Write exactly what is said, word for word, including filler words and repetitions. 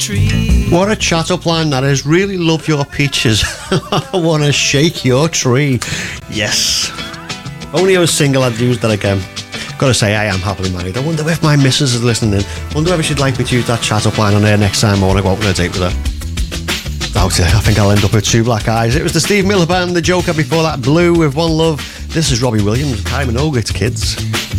tree. What a chat up line that is. Really love your peaches. I want to shake your tree. Yes. If only I was single, I'd use that again. Gotta say, I am happily married. I wonder if my missus is listening in. Wonder if she'd like me to use that chat up line on her next time I want to go out on a date with her. Doubt it. I think I'll end up with two black eyes. It was the Steve Miller Band, the Joker before that, Blue with One Love. This is Robbie Williams, Kylie Minogue, it's Kids.